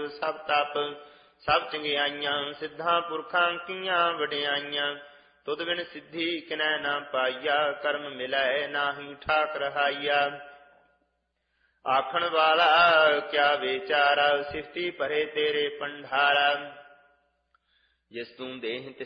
ਸਭ ਤਪ ਸਭ ਚੰਗਿਆਈਆਂ ਸਿੱਧਾਂ ਪੁਰਖਾਂ ਕੀਆਂ ਵਡਿਆਈਆਂ। ਤੁਧ ਬਿਨ ਸਿੱਧੀ ਕਿਨੈ ਨਾ ਪਾਈਆ ਕਰਮ ਮਿਲੈ ਨਾਹੀ ਠਾਕ ਰਹਾਈਆ। ਆਖਣ ਵਾਲਾ ਕਿਆ ਵਿਚਾਰਾ ਸਿਫਤੀ ਭਰੇ ਤੇਰੇ ਪੰਡਾਰਾ। ਜਿਸ ਤੂੰ ਦੇਹ